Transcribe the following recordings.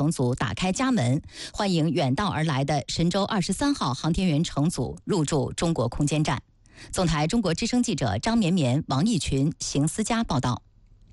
乘组打开家门，欢迎远道而来的神舟23号航天员乘组入驻中国空间站。总台中国之声记者张绵绵、王义群、邢思佳报道。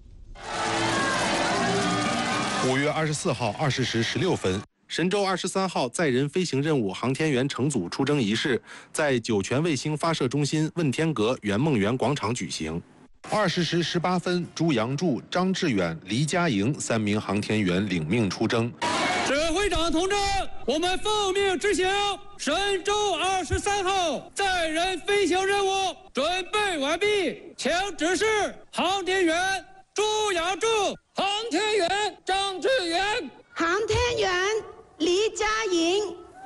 5月24号20时16分，神舟23号载人飞行任务航天员乘组出征仪式在酒泉卫星发射中心问天阁圆梦园广场举行。20时18分，朱杨柱、张志远、黎佳莹3名航天员领命出征。 指挥长同志，我们奉命执行神舟23号载人飞行任务准备完毕，请指示航天员朱杨柱、航天员张志远、 航天员黎佳莹。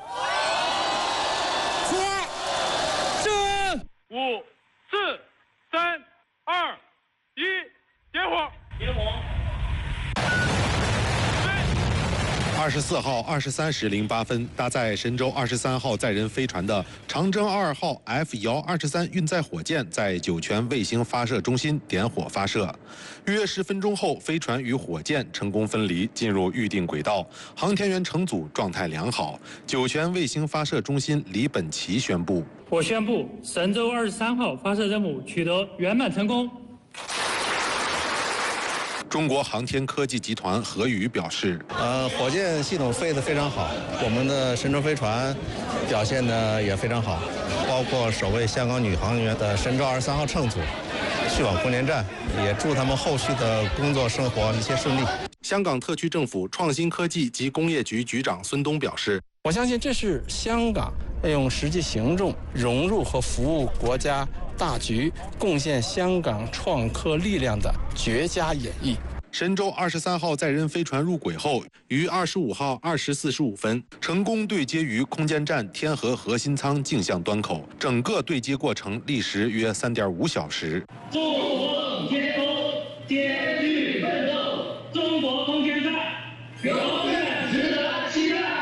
是5、4、3、2、1，点火！点火 24号23时08分，搭载神舟23号载人飞船的长征2号 F-123运载火箭在酒泉卫星发射中心点火发射。约10分钟后，飞船与火箭成功分离，进入预定轨道。航天员乘组状态良好。酒泉卫星发射中心李本奇宣布： 我宣布神舟23号发射任务取得圆满成功。 中国航天科技集团何宇表示， 火箭系统飞得非常好，我们的神舟飞船表现得也非常好，包括首位香港女航员的神舟23号乘组去往空间站，也祝他们后续的工作生活一切顺利。 香港特区政府创新科技及工业局局长孙东表示， 我相信这是香港用实际行动融入和服务国家大局，贡献香港创科力量的绝佳演绎。 神舟23号载人飞船入轨后，于25号20时45分成功对接于空间站天河核心舱镜像端口，整个对接过程历时约3.5小时。 纵横天空，艰巨奋斗，中国空间站永远值得期待。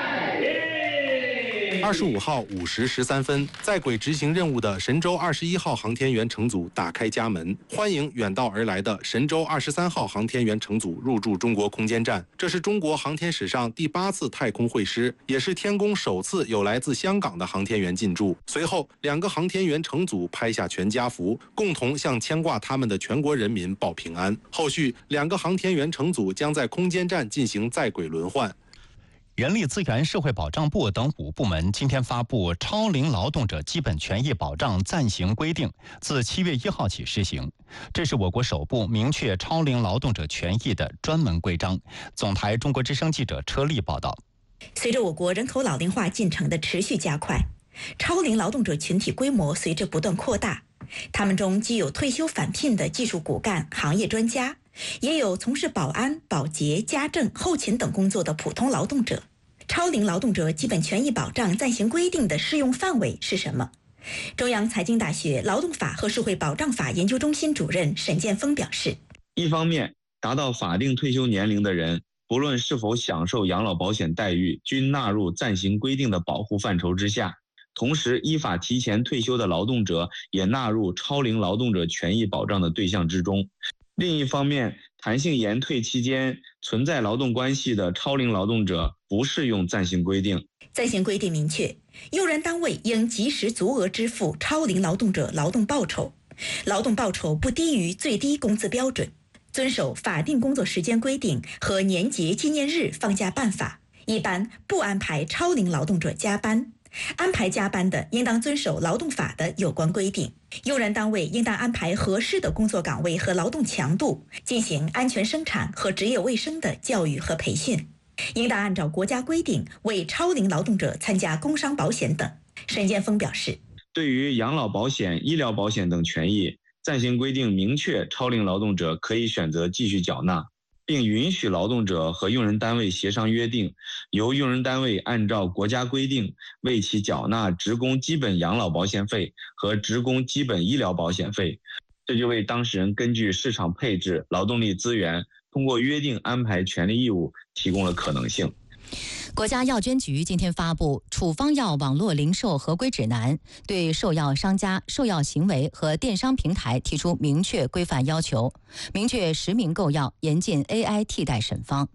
25号5时13分，在轨执行任务的神舟21号航天员乘组打开家门，欢迎远道而来的神舟23号航天员乘组入驻中国空间站。这是中国航天史上第8次太空会师，也是天宫首次有来自香港的航天员进驻。随后，2个航天员乘组拍下全家福，共同向牵挂他们的全国人民报平安。后续2个航天员乘组将在空间站进行在轨轮换。 人力资源社会保障部等5部门今天发布《超龄劳动者基本权益保障暂行规定》，自7月1号起施行。这是我国首部明确超龄劳动者权益的专门规章。总台中国之声记者车丽报道。 随着我国人口老龄化进程的持续加快，超龄劳动者群体规模随着不断扩大。他们中既有退休返聘的技术骨干、行业专家，也有从事保安、保洁、家政、后勤等工作的普通劳动者。超龄劳动者基本权益保障暂行规定的适用范围是什么？中央财经大学劳动法和社会保障法研究中心主任沈建峰表示， 一方面，达到法定退休年龄的人，不论是否享受养老保险待遇，均纳入暂行规定的保护范畴之下。同时，依法提前退休的劳动者也纳入超龄劳动者权益保障的对象之中。另一方面，弹性延退期间存在劳动关系的超龄劳动者不适用暂行规定。 暂行规定明确，用人单位应及时足额支付超龄劳动者劳动报酬，劳动报酬不低于最低工资标准，遵守法定工作时间规定和年节纪念日放假办法，一般不安排超龄劳动者加班。安排加班的，应当遵守劳动法的有关规定。用人单位应当安排合适的工作岗位和劳动强度，进行安全生产和职业卫生的教育和培训。应当按照国家规定为超龄劳动者参加工伤保险等。沈建峰表示， 对于养老保险、医疗保险等权益，暂行规定明确超龄劳动者可以选择继续缴纳，并允许劳动者和用人单位协商约定，由用人单位按照国家规定为其缴纳职工基本养老保险费和职工基本医疗保险费。这就为当事人根据市场配置劳动力资源，通过约定安排权利义务提供了可能性。 国家药监局今天发布处方药网络零售合规指南，对售药商家、售药行为和电商平台提出明确规范要求，明确实名购药，严禁 AI 替代审方。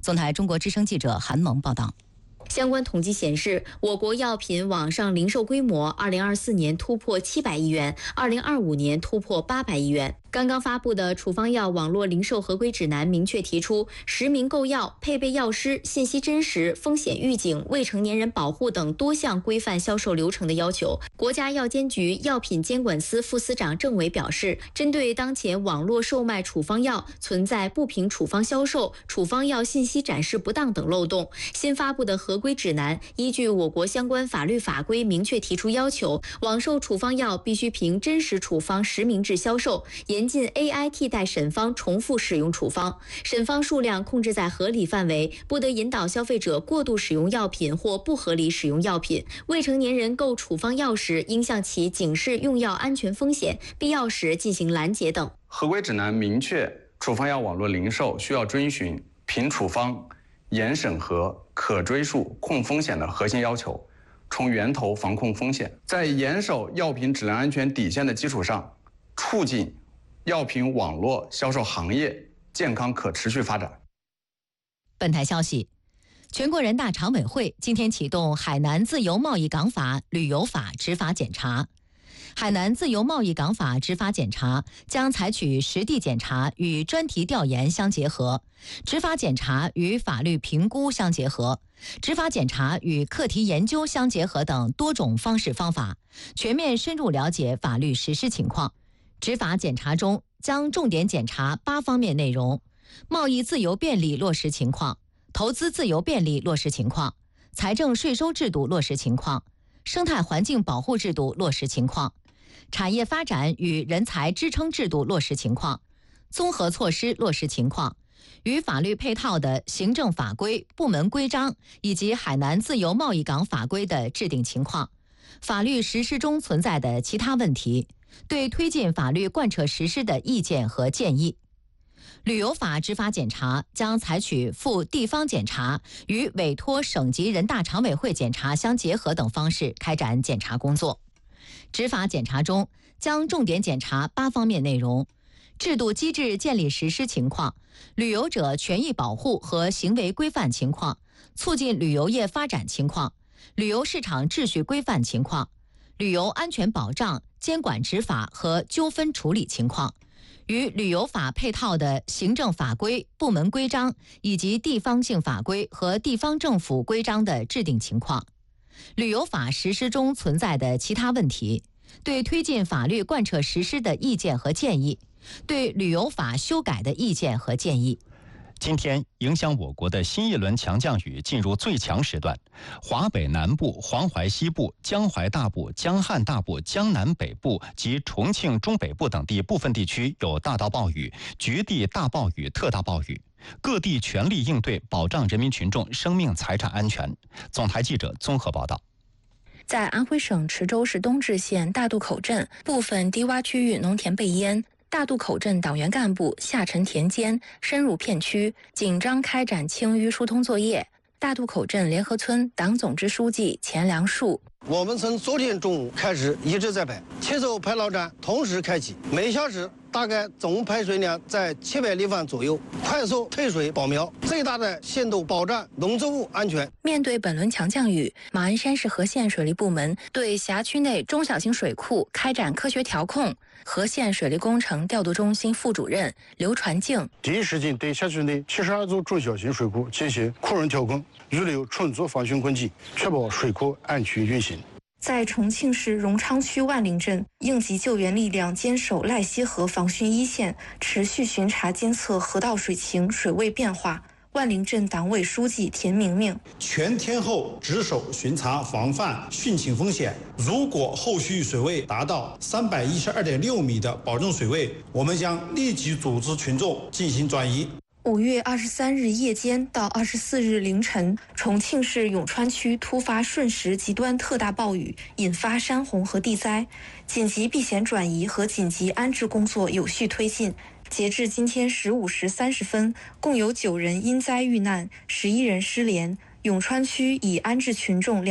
总台中国之声记者韩萌报道。 相关统计显示，我国药品网上零售规模2024年突破700亿元，2025年突破800亿元。刚刚发布的处方药网络零售合规指南明确提出，实名购药、配备药师、信息真实、风险预警、未成年人保护等多项规范销售流程的要求。国家药监局药品监管司副司长郑伟表示，针对当前网络售卖处方药存在不凭处方销售、处方药信息展示不当等漏洞，新发布的合规指南依据我国相关法律法规明确提出要求，网售处方药必须凭真实处方实名制销售，严禁 AI 替代审方重复使用处方，审方数量控制在合理范围，不得引导消费者过度使用药品或不合理使用药品。未成年人购处方药时，应向其警示用药安全风险，必要时进行拦截等。 合规指南明确，处方药网络零售需要遵循凭处方、严审核、可追溯、控风险的核心要求，从源头防控风险，在严守药品质量安全底线的基础上，促进药品网络销售行业健康可持续发展。 本台消息，全国人大常委会今天启动海南自由贸易港法、旅游法执法检查。海南自由贸易港法执法检查将采取实地检查与专题调研相结合，执法检查与法律评估相结合，执法检查与课题研究相结合等多种方式方法，全面深入了解法律实施情况。执法检查中将重点检查8方面内容：贸易自由便利落实情况、投资自由便利落实情况、财政税收制度落实情况、生态环境保护制度落实情况、产业发展与人才支撑制度落实情况、综合措施落实情况、与法律配套的行政法规、部门规章以及海南自由贸易港法规的制定情况、法律实施中存在的其他问题，对推进法律贯彻实施的意见和建议。旅游法执法检查将采取赴地方检查与委托省级人大常委会检查相结合等方式开展检查工作。执法检查中将重点检查8方面内容：制度机制建立实施情况、旅游者权益保护和行为规范情况、促进旅游业发展情况、旅游市场秩序规范情况、旅游安全保障、监管执法和纠纷处理情况，与旅游法配套的行政法规、部门规章以及地方性法规和地方政府规章的制定情况，旅游法实施中存在的其他问题，对推进法律贯彻实施的意见和建议，对旅游法修改的意见和建议。 今天影响我国的新一轮强降雨进入最强时段，华北南部、黄淮西部、江淮大部、江汉大部、江南北部及重庆中北部等地部分地区有大到暴雨、局地大暴雨、特大暴雨，各地全力应对，保障人民群众生命财产安全。总台记者综合报道。 在安徽省池州市东治县大渡口镇部分低洼区域农田被淹，大渡口镇党员干部下沉田间，深入片区，紧张开展清淤疏通作业。大渡口镇联合村党总支书记钱良树： 我们从昨天中午开始一直在排7艘排涝站同时开启，每小时大概总排水量在700立方左右，快速退水保苗，最大的限度保障农作物安全。 面对本轮强降雨，马鞍山市和县水利部门对辖区内中小型水库开展科学调控。和县水利工程调度中心副主任刘传静： 第一时间对辖区内72座中小型水库进行库容调控，预留充足防汛供给，确保水库安全运行。 在重庆市荣昌区万陵镇，应急救援力量坚守赖溪河防汛一线，持续巡查监测河道水情、水位变化。万陵镇党委书记田明明： 全天候值守巡查防范汛情风险，如果后续水位达到312.6米的保证水位，我们将立即组织群众进行转移。 5月23日夜间到24日凌晨，重庆市永川区突发瞬时极端特大暴雨，引发山洪和地灾，紧急避险转移和紧急安置工作有序推进。截至今天15时30分，共有9人因灾遇难，11人失联。永川区已安置群众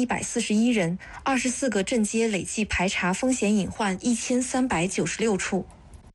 2141人，24个镇街累计排查风险隐患1396处。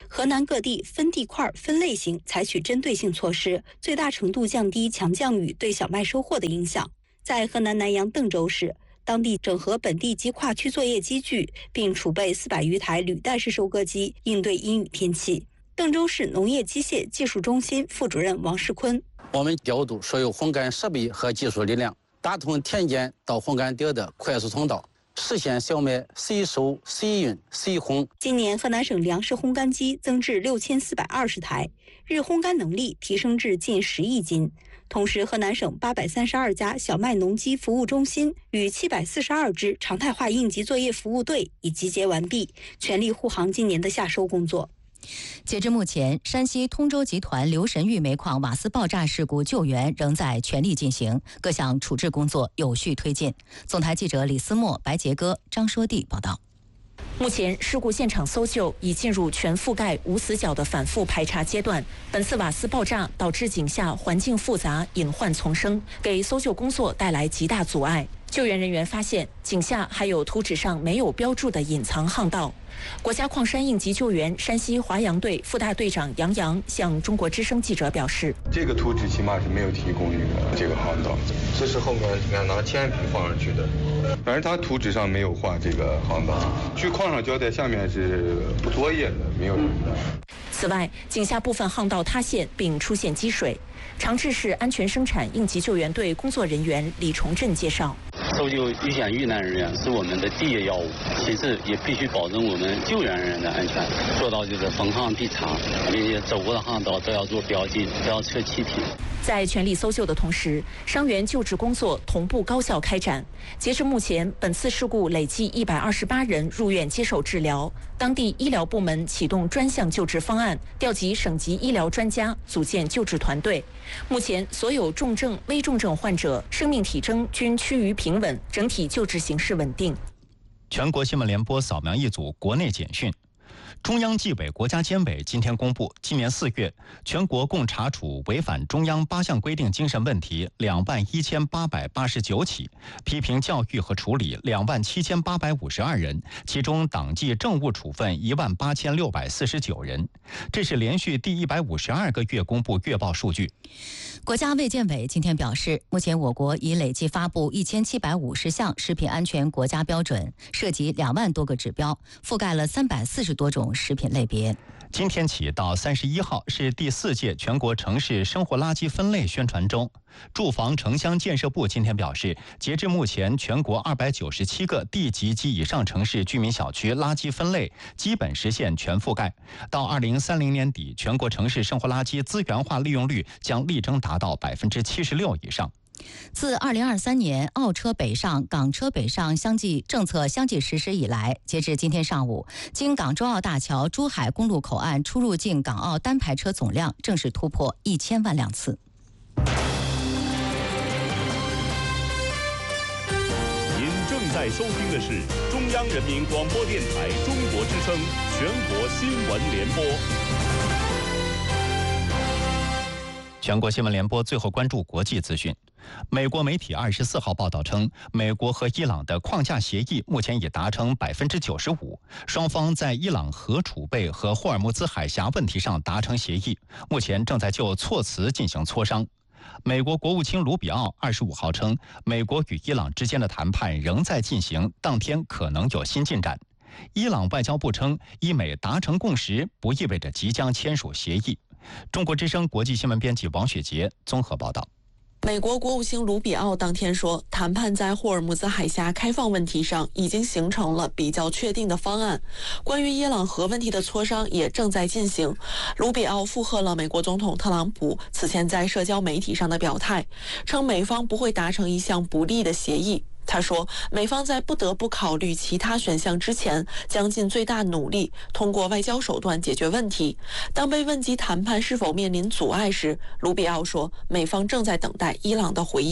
河南各地分地块、分类型采取针对性措施，最大程度降低强降雨对小麦收获的影响。在河南南阳邓州市，当地整合本地及跨区作业机具，并储备400余台履带式收割机，应对阴雨天气。邓州市农业机械技术中心副主任王世坤： 我们调度所有烘干设备和技术力量，打通田间到烘干点的快速通道，实现小麦随收、随运、随烘。 今年河南省粮食烘干机增至6420台，日烘干能力提升至近10亿斤。同时，河南省832家小麦农机服务中心与742支常态化应急作业服务队已集结完毕，全力护航今年的夏收工作。 截至目前，山西通州集团刘神峪煤矿瓦斯爆炸事故救援仍在全力进行，各项处置工作有序推进。总台记者李思墨、白杰哥、张说娣报道。 目前，事故现场搜救已进入全覆盖无死角的反复排查阶段。本次瓦斯爆炸导致井下环境复杂、隐患丛生，给搜救工作带来极大阻碍。救援人员发现，井下还有图纸上没有标注的隐藏巷道。国家矿山应急救援山西华阳队副大队长杨洋向中国之声记者表示：“ 这个图纸起码是没有提供这个巷道，这是后面拿铅笔画上去的。反正他图纸上没有画这个巷道，据矿上交代，下面是不作业的，没有人的。” 此外，井下部分巷道塌陷并出现积水。长治市安全生产应急救援队工作人员李崇振介绍：“ 搜救遇险遇难人员是我们的第一要务，其次也必须保证我们救援人员的安全，做到就是逢巷必查，并且走过的巷道都要做标记，都要测气体。” 在全力搜救的同时，伤员救治工作同步高效开展。截至目前，本次事故累计128人入院接受治疗。当地医疗部门启动专项救治方案，调集省级医疗专家，组建救治团队。目前，所有重症、危重症患者生命体征均趋于平稳，整体救治形势稳定。 全国新闻联播扫描一组国内简讯。中央纪委国家监委今天公布，今年4月，全国共查处违反中央8项规定精神问题21889起，批评教育和处理27852人，其中党纪政务处分18649人。这是连续第152个月公布月报数据。 国家卫健委今天表示，目前我国已累计发布1750项食品安全国家标准，涉及2万多个指标，覆盖了340多种食品类别。 今天起到31号是第4届全国城市生活垃圾分类宣传周。住房城乡建设部今天表示，截至目前，全国297个地级及以上城市居民小区垃圾分类基本实现全覆盖。到2030年底，全国城市生活垃圾资源化利用率将力争达到76%以上。 自2023年澳车北上、港车北上政策相继实施以来，截至今天上午，经港珠澳大桥珠海公路口岸出入境港澳单排车总量正式突破1000万辆次。 您正在收听的是中央人民广播电台中国之声全国新闻联播。 全国新闻联播最后关注国际资讯。美国媒体24号报道称，美国和伊朗的框架协议目前已达成95%，双方在伊朗核储备和霍尔木兹海峡问题上达成协议，目前正在就措辞进行磋商。美国国务卿卢比奥25号称，美国与伊朗之间的谈判仍在进行，当天可能有新进展。伊朗外交部称，伊美达成共识不意味着即将签署协议。中国之声国际新闻编辑王雪杰综合报道。 美国国务卿卢比奥当天说，谈判在霍尔木兹海峡开放问题上已经形成了比较确定的方案，关于伊朗核问题的磋商也正在进行。卢比奥附和了美国总统特朗普此前在社交媒体上的表态，称美方不会达成一项不利的协议。他说，美方在不得不考虑其他选项之前，将尽最大努力通过外交手段解决问题。当被问及谈判是否面临阻碍时，卢比奥说，美方正在等待伊朗的回应。特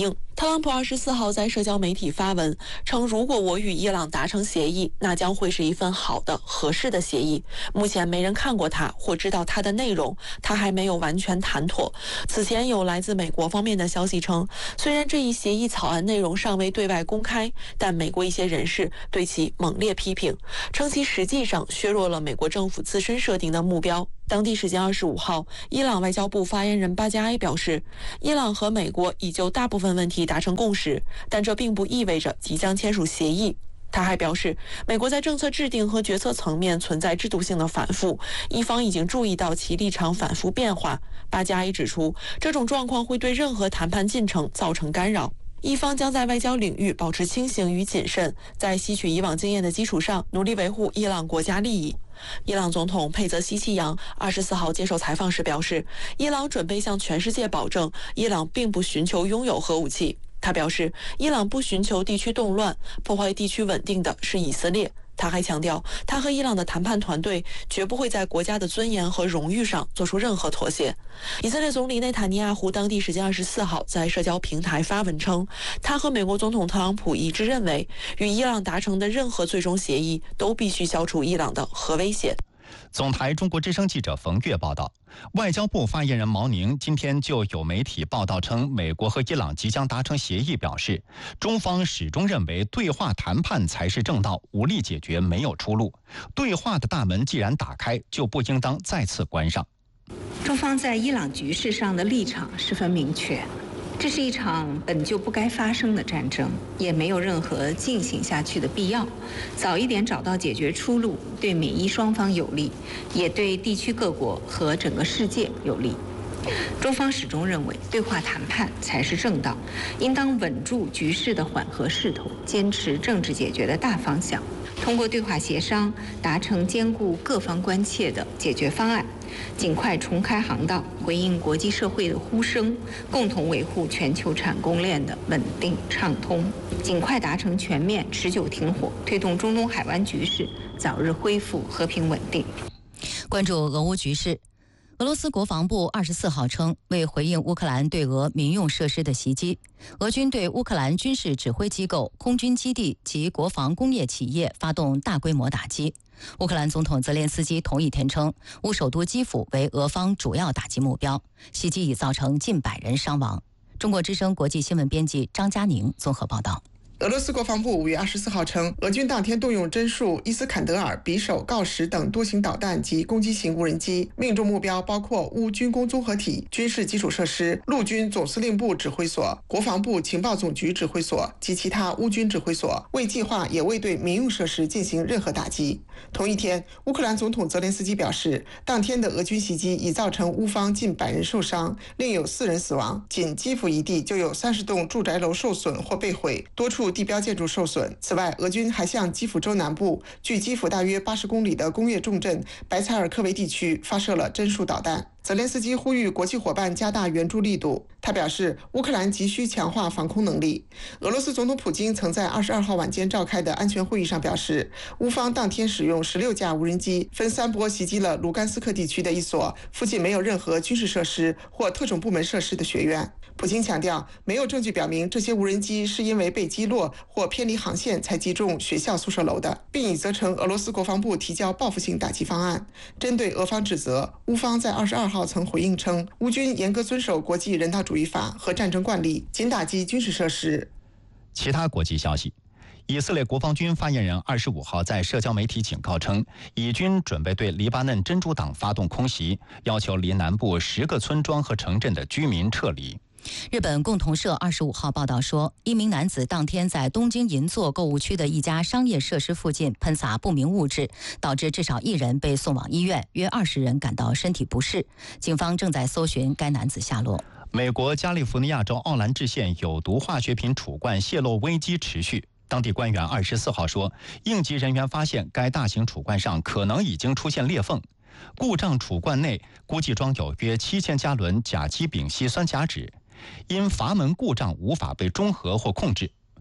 特朗普24号在社交媒体发文称，如果我与伊朗达成协议，那将会是一份好的、合适的协议。目前没人看过它或知道它的内容，它还没有完全谈妥。此前有来自美国方面的消息称，虽然这一协议草案内容尚未对外公开，但美国一些人士对其猛烈批评，称其实际上削弱了美国政府自身设定的目标。当地时间25号，伊朗外交部发言人巴加埃表示，伊朗和美国已就大部分问题达成共识，但这并不意味着即将签署协议。他还表示，美国在政策制定和决策层面存在制度性的反复，一方已经注意到其立场反复变化。巴加埃指出，这种状况会对任何谈判进程造成干扰。一方将在外交领域保持清醒与谨慎，在吸取以往经验的基础上，努力维护伊朗国家利益。伊朗总统佩泽西奇扬24号接受采访时表示，伊朗准备向全世界保证，伊朗并不寻求拥有核武器。他表示，伊朗不寻求地区动乱，破坏地区稳定的是以色列。他还强调，他和伊朗的谈判团队绝不会在国家的尊严和荣誉上做出任何妥协。以色列总理内塔尼亚胡当地时间24号在社交平台发文称，他和美国总统特朗普一致认为，与伊朗达成的任何最终协议都必须消除伊朗的核威胁。 总台中国之声记者冯月报道，外交部发言人毛宁今天就有媒体报道称，美国和伊朗即将达成协议，表示中方始终认为对话谈判才是正道，武力解决没有出路。对话的大门既然打开，就不应当再次关上。 中方在伊朗局势上的立场十分明确，这是一场本就不该发生的战争，也没有任何进行下去的必要。早一点找到解决出路，对美伊双方有利，也对地区各国和整个世界有利。中方始终认为，对话谈判才是正道，应当稳住局势的缓和势头，坚持政治解决的大方向，通过对话协商达成兼顾各方关切的解决方案，尽快重开航道，回应国际社会的呼声，共同维护全球产供链的稳定畅通，尽快达成全面持久停火，推动中东海湾局势早日恢复和平稳定。 关注俄乌局势。俄罗斯国防部24号称，为回应乌克兰对俄民用设施的袭击，俄军对乌克兰军事指挥机构、空军基地及国防工业企业发动大规模打击。乌克兰总统泽连斯基同一天称，乌首都基辅为俄方主要打击目标，袭击已造成近100人伤亡。中国之声国际新闻编辑张佳宁综合报道。 俄罗斯国防部5月24号称，俄军当天动用真数、伊斯坎德尔、匕首、锆石等多型导弹及攻击型无人机，命中目标包括乌军工综合体、军事基础设施、陆军总司令部指挥所、国防部情报总局指挥所及其他乌军指挥所，未计划也未对民用设施进行任何打击。同一天，乌克兰总统泽连斯基表示，当天的俄军袭击已造成乌方近100人受伤，另有4人死亡，仅基辅一地就有30栋住宅楼受损或被毁，多处地标建筑受损。此外，俄军还向基辅州南部距基辅大约80公里的工业重镇白采尔科维地区发射了真数导弹。泽连斯基呼吁国际伙伴加大援助力度。他表示，乌克兰急需强化防空能力。俄罗斯总统普京曾在22号晚间召开的安全会议上表示，乌方当天使用16架无人机，分3波袭击了卢甘斯克地区的一所附近没有任何军事设施或特种部门设施的学院。普京强调，没有证据表明这些无人机是因为被击落或偏离航线才击中学校宿舍楼的，并已责成俄罗斯国防部提交报复性打击方案。针对俄方指责，乌方在22号曾回应称，乌军严格遵守国际人道主义法和战争惯例，仅打击军事设施。 其他国际消息，以色列国防军发言人25号在社交媒体警告称，以军准备对黎巴嫩真主党发动空袭，要求离南部10个村庄和城镇的居民撤离。 日本共同社25号报道说，一名男子当天在东京银座购物区的一家商业设施附近喷洒不明物质，导致至少1人被送往医院，约20人感到身体不适。警方正在搜寻该男子下落。 美国加利福尼亚州奥兰治县有毒化学品储罐泄漏危机持续。当地官员24号说，应急人员发现该大型储罐上可能已经出现裂缝，故障储罐内估计装有约7000加仑甲基丙烯酸甲酯，因阀门故障无法被中和或控制。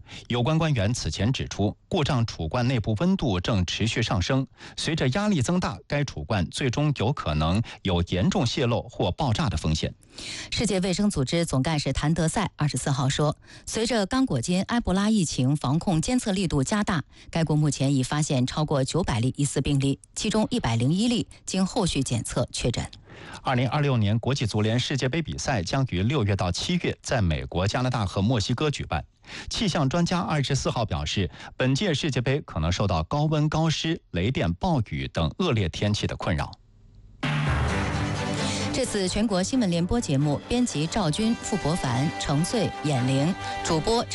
有关官员此前指出，故障储罐内部温度正持续上升，随着压力增大，该储罐最终有可能有严重泄漏或爆炸的风险。 世界卫生组织总干事谭德赛24号说，随着刚果金埃博拉疫情防控监测力度加大，该国目前已发现超过900例疑似病例，其中101例经后续检测确诊。 2026年国际足联世界杯比赛将于6月到7月在美国、加拿大和墨西哥举办。气象专家24号表示，本届世界杯可能受到高温、高湿、雷电、暴雨等恶劣天气的困扰。 这次全国新闻联播节目，编辑赵军、傅博凡、程穗、闫玲，主播